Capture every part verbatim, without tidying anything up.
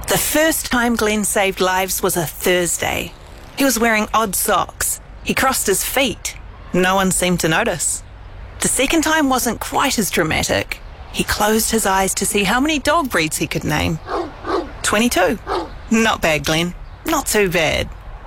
The first time Glenn saved lives was a Thursday. He was wearing odd socks. He crossed his feet. No one seemed to notice. The second time wasn't quite as dramatic. He closed his eyes to see how many dog breeds he could name. twenty-two. Not bad, Glenn. Not too bad.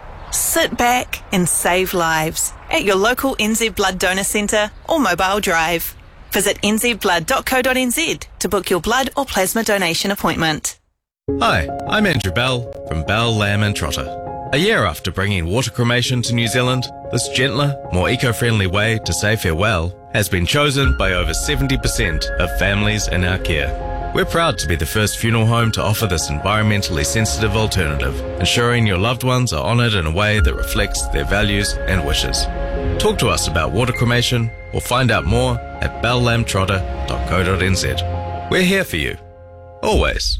Sit back and save lives at your local N Z Blood Donor Centre or Mobile Drive. Visit n z blood dot co dot n z to book your blood or plasma donation appointment. Hi, I'm Andrew Bell from Bell, Lamb and Trotter. A year after bringing water cremation to New Zealand, this gentler, more eco-friendly way to say farewell has been chosen by over seventy percent of families in our care. We're proud to be the first funeral home to offer this environmentally sensitive alternative, ensuring your loved ones are honoured in a way that reflects their values and wishes. Talk to us about water cremation or find out more at bell lamb trotter dot co dot n z. We're here for you. Always.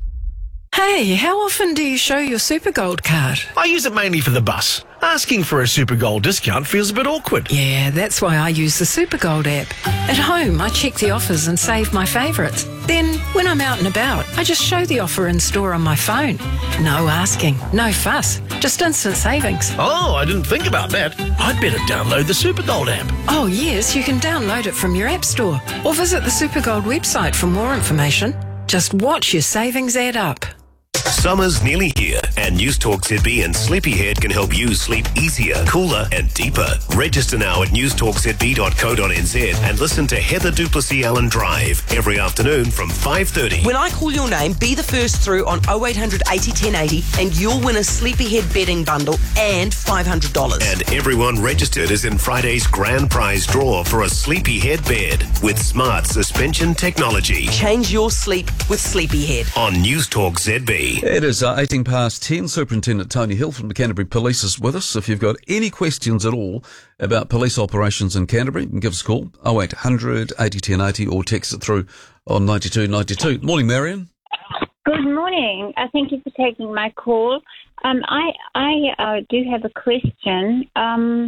Hey, how often do you show your SuperGold card? I use it mainly for the bus. Asking for a SuperGold discount feels a bit awkward. Yeah, that's why I use the SuperGold app. At home, I check the offers and save my favourites. Then, when I'm out and about, I just show the offer in store on my phone. No asking, no fuss, just instant savings. Oh, I didn't think about that. I'd better download the SuperGold app. Oh yes, you can download it from your app store or visit the SuperGold website for more information. Just watch your savings add up. Summer's nearly here, and News Talk Z B and Sleepyhead can help you sleep easier, cooler and deeper. Register now at news talk z b dot co dot n z and listen to Heather Duplessis Allen Drive every afternoon from five thirty. When I call your name, be the first through on oh eight hundred eighty ten eighty and you'll win a Sleepyhead bedding bundle and five hundred dollars. And everyone registered is in Friday's grand prize draw for a Sleepyhead bed with smart suspension technology. Change your sleep with Sleepyhead. On News Talk Z B. It is uh, eighteen past ten. Superintendent Tony Hill from the Canterbury Police is with us. If you've got any questions at all about police operations in Canterbury, you can give us a call, oh eight hundred eighty ten eighty, or text it through on ninety-two ninety-two. Morning, Marion. Good morning. Uh, thank you for taking my call. Um, I I uh, do have a question. Um,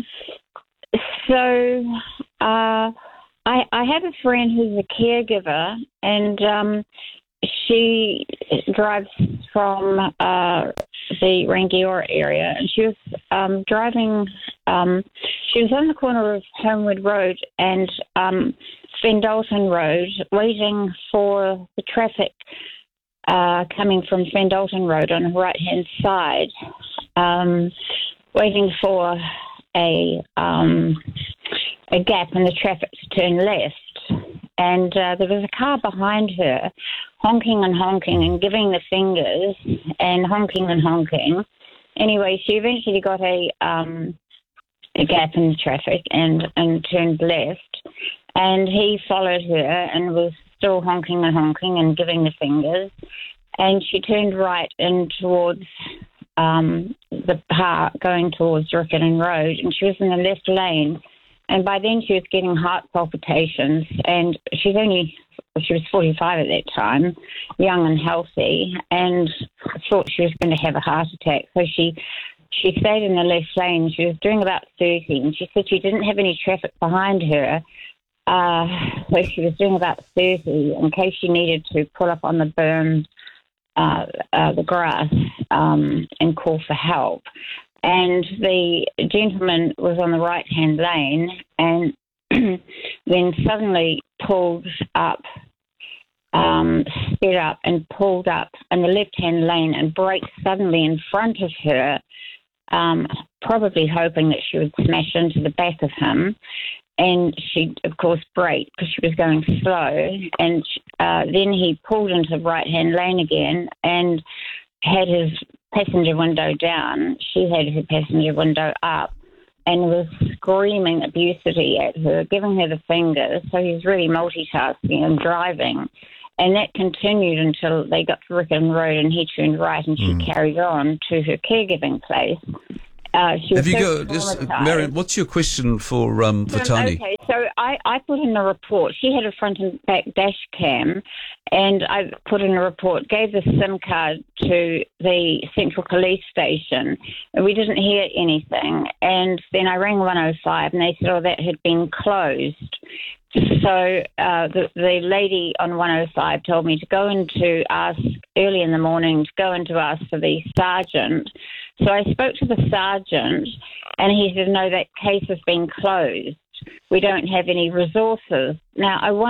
so uh, I, I have a friend who's a caregiver, and um, she drives from uh, the Rangiora area, and she was um, driving. Um, she was on the corner of Homewood Road and um, Fendalton Road, waiting for the traffic uh, coming from Fendalton Road on the right-hand side, um, waiting for a um, a gap in the traffic to turn left. And uh, there was a car behind her honking and honking and giving the fingers and honking and honking. Anyway, she eventually got a um, a gap in the traffic and, and turned left. And he followed her and was still honking and honking and giving the fingers. And she turned right in towards um, the park, going towards Riccarton Road, and she was in the left lane. And by then she was getting heart palpitations, and she's only, she was forty-five at that time, young and healthy, and thought she was going to have a heart attack. So she she stayed in the left lane. She was doing about thirty, and she said she didn't have any traffic behind her. Uh, so she was doing about thirty in case she needed to pull up on the berm, uh, uh, the grass, um, and call for help. And the gentleman was on the right-hand lane and then suddenly pulled up, um, sped up and pulled up in the left-hand lane and braked suddenly in front of her, um, probably hoping that she would smash into the back of him. And she, of course, braked because she was going slow. And uh, then he pulled into the right-hand lane again and had his passenger window down. She had her passenger window up and was screaming abusively at her, giving her the fingers. So he was really multitasking and driving. And that continued until they got to Riccarton Road and he turned right and she mm. carried on to her caregiving place. Uh, she Have you so got, just, Marion, what's your question for um, for no, Tony? Okay, so I, I put in a report. She had a front and back dash cam, and I put in a report, gave the SIM card to the Central Police Station, and we didn't hear anything. And then I rang one oh five, and they said, oh, that had been closed. So uh, the, the lady on one oh five told me to go in to ask early in the morning, to go in to ask for the sergeant. So I spoke to the sergeant, and he said, no, that case has been closed. We don't have any resources. Now, I